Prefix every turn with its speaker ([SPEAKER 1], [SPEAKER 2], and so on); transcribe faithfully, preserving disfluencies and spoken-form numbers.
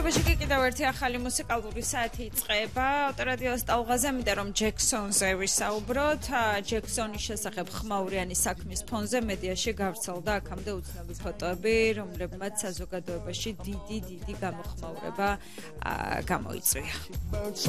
[SPEAKER 1] ამასობაში კი კიდევ ერთი ახალი მუსიკალური საათი იწყება ავტორადიოს ტალღაზე, ამიტომ რომ ჯექსონზე ვისაუბროთ. ჯექსონის შესახებ ხმაურიანი საქმის ფონზე მედიაში გავრცელდა აქამდე უცნობი ფოტოები, რომლებმაც საზოგადოებაში დიდი დიდი გამოხმაურება გამოიწვია.